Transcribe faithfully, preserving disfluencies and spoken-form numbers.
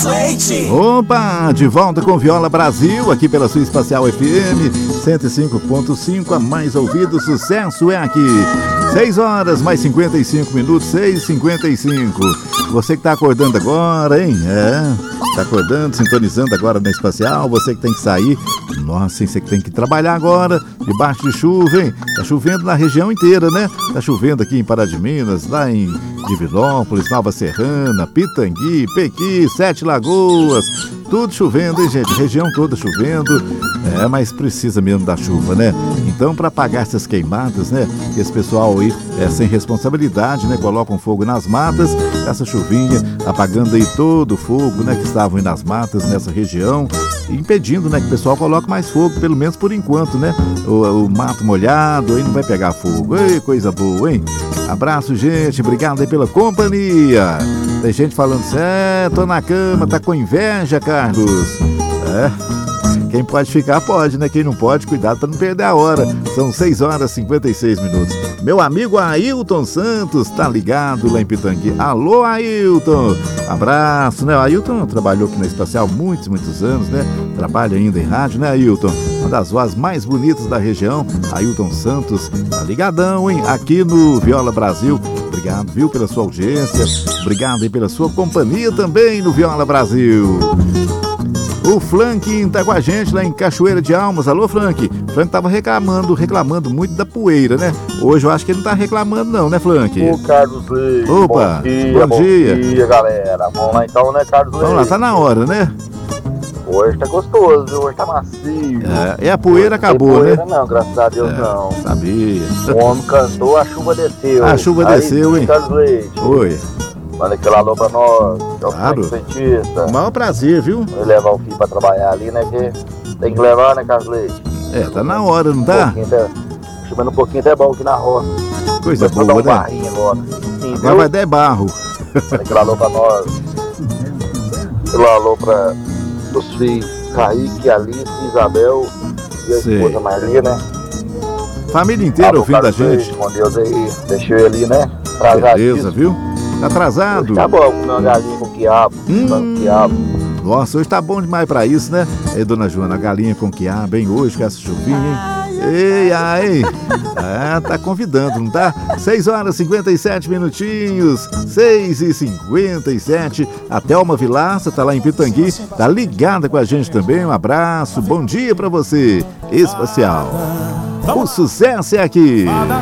Leite. Opa, de volta com Viola Brasil, aqui pela sua Espacial F M cento e cinco ponto cinco, a mais ouvido, sucesso é aqui. seis horas mais cinquenta e cinco minutos, seis e cinquenta e cinco. Você que tá acordando agora, hein? É, tá acordando, sintonizando agora na Espacial, você que tem que sair. Nossa, hein? Você que tem que trabalhar agora, debaixo de chuva, hein? Tá chovendo na região inteira, né? Tá chovendo aqui em Pará de Minas, lá em Divinópolis, Nova Serrana, Pitangui, Pequi, Sete Lagoas, tudo chovendo, hein, gente? Região toda chovendo, é, mas precisa mesmo da chuva, né? Então, para apagar essas queimadas, né? Esse pessoal aí é sem responsabilidade, né? Colocam fogo nas matas, essa chuvinha apagando aí todo o fogo, né? Que estavam aí nas matas nessa região, impedindo, né? Que o pessoal coloque mais fogo, pelo menos por enquanto, né? O, o mato molhado aí não vai pegar fogo. Ei, coisa boa, hein? Abraço, gente. Obrigado aí pela companhia. Tem gente falando assim, é, tô na cama, tá com inveja, Carlos. É. Quem pode ficar, pode, né? Quem não pode, cuidado para não perder a hora. São seis horas e cinquenta e seis minutos. Meu amigo Ailton Santos tá ligado lá em Pitangui. Alô, Ailton! Abraço, né? O Ailton trabalhou aqui na Espacial muitos, muitos anos, né? Trabalha ainda em rádio, né, Ailton? Uma das vozes mais bonitas da região. Ailton Santos tá ligadão, hein? Aqui no Viola Brasil. Obrigado, viu, pela sua audiência. Obrigado aí pela sua companhia também no Viola Brasil. O Frank tá com a gente lá em Cachoeira de Almas. Alô, Frank. Frank tava reclamando, reclamando muito da poeira, né? Hoje eu acho que ele não tá reclamando não, né, Frank? Ô, Carlos Leite. Opa, bom dia, bom, bom dia. dia, galera. Vamos lá então, né, Carlos Leite? Vamos lá, tá na hora, né? Hoje tá gostoso, viu? Hoje tá macio. É, e a poeira hoje acabou, não tem poeira, né? não, graças a Deus é, não. Sabia. O homem cantou, a chuva desceu. A chuva Aí, desceu, hein? Carlos Leite. Oi. Manda aquele alô pra nós, que é o Claro. cientista. O maior prazer, viu? Vamos levar o filho pra trabalhar ali, né? Que tem que levar, né, Carlos Leite? É, tá na hora, não tá? Um tá chovendo um pouquinho até bom aqui na roça. Coisa Vou boa, dar um né? barrinho agora. Sim, Agora vai dar barro. Manda aquele alô pra nós. Aquele alô pra os filhos Kaique, Alice, Isabel e a Sei. esposa Marli, né? Família inteira Alô, ouvindo a Carlos Leite, gente. com Deus aí, deixou ele ali, né? Atrasado. Beleza, viu? Tá atrasado? Tá bom, comer uma galinha com quiabo, Hum. com quiabo. Nossa, hoje tá bom demais pra isso, né? Ei, dona Joana, a galinha com quiabo, hein? Hoje com essa chuvinha, hein? Ei, ai! Ah, tá convidando, não tá? seis horas e cinquenta e sete minutinhos. seis e cinquenta e sete. A Thelma Vilaça tá lá em Pitangui. Tá ligada com a gente também. Um abraço, bom dia pra você. Espacial. O sucesso é aqui.